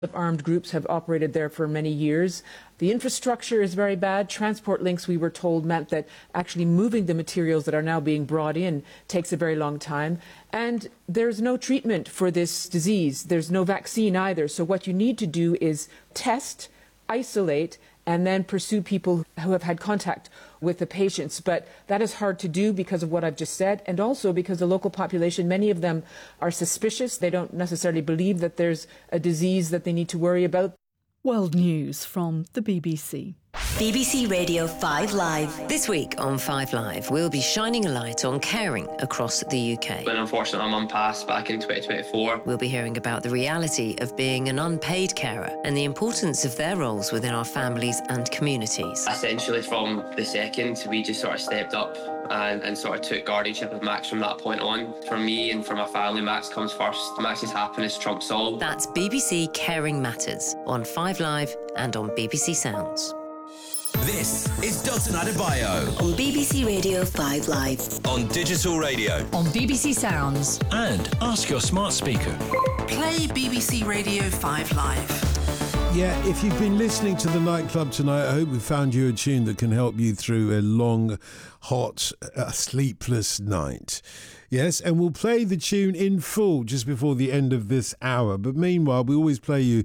Armed groups have operated there for many years. The infrastructure is very bad. Transport links, we were told, meant that actually moving the materials that are now being brought in takes a very long time. And there's no treatment for this disease. There's no vaccine either. So what you need to do is test, isolate, and then pursue people who have had contact with the patients. But that is hard to do because of what I've just said, and also because the local population, many of them are suspicious. They don't necessarily believe that there's a disease that they need to worry about. World News from the BBC. BBC Radio 5 Live. This week on 5 Live, we'll be shining a light on caring across the UK. When unfortunately my mum passed back in 2024. We'll be hearing about the reality of being an unpaid carer and the importance of their roles within our families and communities. Essentially from the second, we just sort of stepped up and sort of took guardianship of Max from that point on. For me and for my family, Max comes first. Max's happiness trumps all. That's BBC Caring Matters on 5 Live and on BBC Sounds. This is Dalton Adebayo on BBC Radio 5 Live. On digital radio. On BBC Sounds. And ask your smart speaker. Play BBC Radio 5 Live. Yeah, if you've been listening to the nightclub tonight, I hope we found you a tune that can help you through a long, hot, sleepless night. Yes, and we'll play the tune in full just before the end of this hour. But meanwhile, we always play you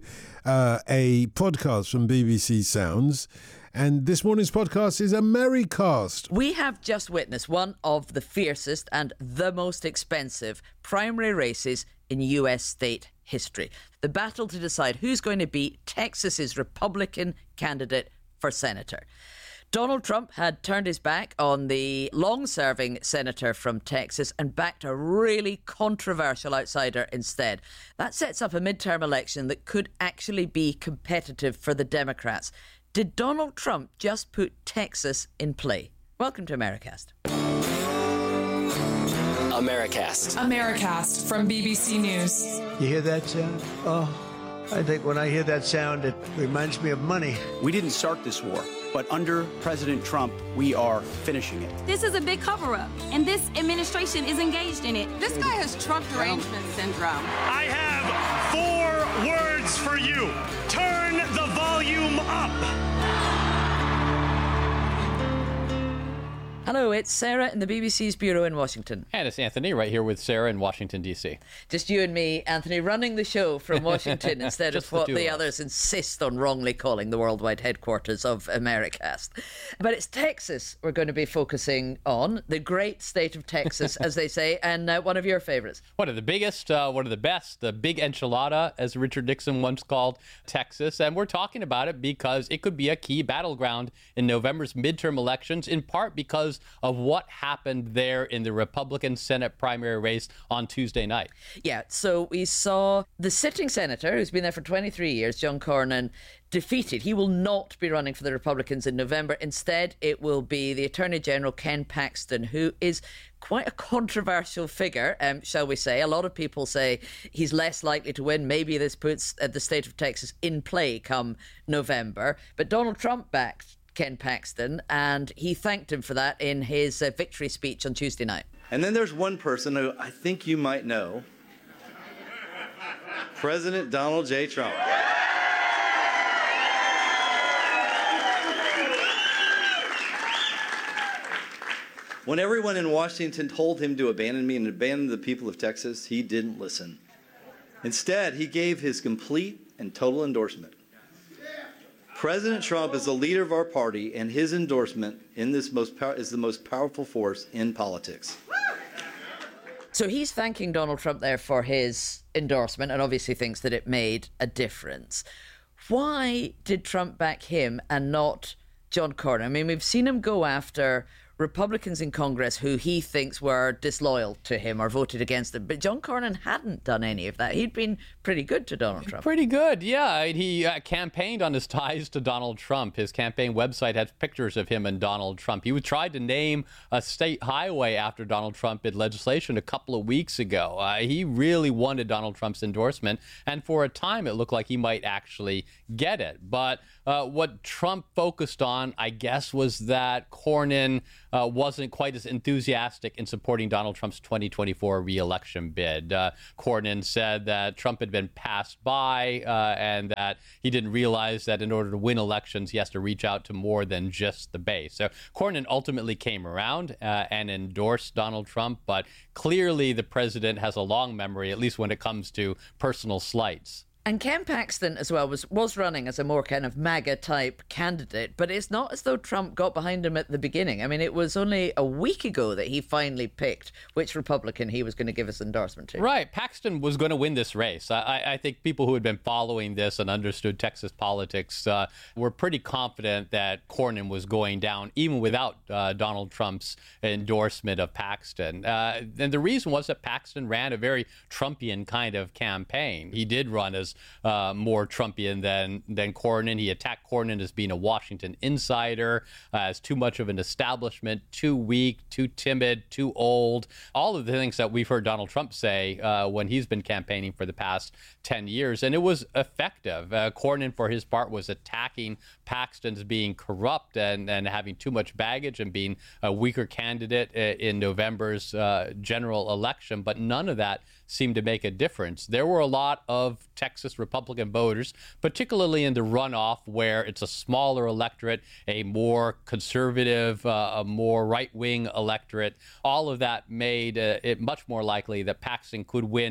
a podcast from BBC Sounds. And this morning's podcast is a Merrycast. We have just witnessed one of the fiercest and the most expensive primary races in US state history. The battle to decide who's going to be Texas's Republican candidate for senator. Donald Trump had turned his back on the long-serving senator from Texas and backed a really controversial outsider instead. That sets up a midterm election that could actually be competitive for the Democrats. Did Donald Trump just put Texas in play? Welcome to Americast. Americast from BBC News. You hear that sound? Oh, I think when I hear that sound, it reminds me of money. We didn't start this war, but under President Trump, we are finishing it. This is a big cover-up, and this administration is engaged in it. This guy has Trump derangement syndrome. I have 4 words for you. Turn the volume up. Hello, it's Sarah in the BBC's bureau in Washington. And it's Anthony right here with Sarah in Washington, D.C. Just you and me, Anthony, running the show from Washington instead of what the others insist on wrongly calling the worldwide headquarters of Americast. But it's Texas we're going to be focusing on, the great state of Texas, as they say, and one of your favourites. One of the biggest, one of the best, the big enchilada, as Richard Nixon once called Texas. And we're talking about it because it could be a key battleground in November's midterm elections, in part because of what happened there in the Republican Senate primary race on Tuesday night. Yeah, so we saw the sitting senator, who's been there for 23 years, John Cornyn, defeated. He will not be running for the Republicans in November. Instead, it will be the Attorney General, Ken Paxton, who is quite a controversial figure, shall we say. A lot of people say he's less likely to win. Maybe this puts the state of Texas in play come November. But Donald Trump backed Ken Paxton, and he thanked him for that in his victory speech on Tuesday night. And then there's one person who I think you might know, President Donald J. Trump. When everyone in Washington told him to abandon me and abandon the people of Texas, he didn't listen. Instead, he gave his complete and total endorsement. President Trump is the leader of our party, and his endorsement in this is the most powerful force in politics. So he's thanking Donald Trump there for his endorsement and obviously thinks that it made a difference. Why did Trump back him and not John Cornyn? I mean, we've seen him go after Republicans in Congress who he thinks were disloyal to him or voted against him. But John Cornyn hadn't done any of that. He'd been pretty good to Donald Trump. Pretty good, yeah. He campaigned on his ties to Donald Trump. His campaign website has pictures of him and Donald Trump. He tried to name a state highway after Donald Trump in legislation a couple of weeks ago. He really wanted Donald Trump's endorsement, and for a time it looked like he might actually get it. But what Trump focused on, I guess, was that Cornyn wasn't quite as enthusiastic in supporting Donald Trump's 2024 re-election bid. Cornyn said that Trump had been passed by and that he didn't realize that in order to win elections, he has to reach out to more than just the base. So Cornyn ultimately came around and endorsed Donald Trump, but clearly the president has a long memory, at least when it comes to personal slights. And Ken Paxton as well was running as a more kind of MAGA-type candidate, but it's not as though Trump got behind him at the beginning. I mean, it was only a week ago that he finally picked which Republican he was going to give his endorsement to. Right. Paxton was going to win this race. I think people who had been following this and understood Texas politics were pretty confident that Cornyn was going down, even without Donald Trump's endorsement of Paxton. And the reason was that Paxton ran a very Trumpian kind of campaign. He did run as more Trumpian than Cornyn. He attacked Cornyn as being a Washington insider, as too much of an establishment, too weak, too timid, too old. All of the things that we've heard Donald Trump say when he's been campaigning for the past 10 years. And it was effective. Cornyn, for his part, was attacking Paxton's being corrupt and having too much baggage and being a weaker candidate in November's general election. But none of that seemed to make a difference. There were a lot of Texas Republican voters, particularly in the runoff where it's a smaller electorate, a more conservative, a more right-wing electorate. All of that made it much more likely that Paxton could win